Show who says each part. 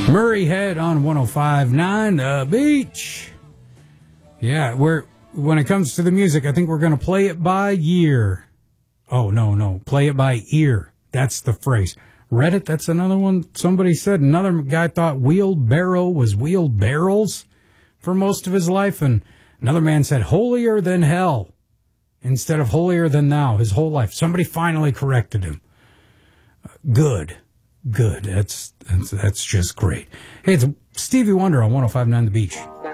Speaker 1: Murray Head on 105.9 The Beach. Yeah, when it comes to the music, I think we're going to play it by year. Oh, no. Play it by ear. That's the phrase. Reddit, that's another one. Somebody said another guy thought wheelbarrow was wheelbarrows for most of his life. And another man said holier than hell instead of holier than thou his whole life. Somebody finally corrected him. Good. That's just great. Hey, it's Stevie Wonder on 105.9 The Beach.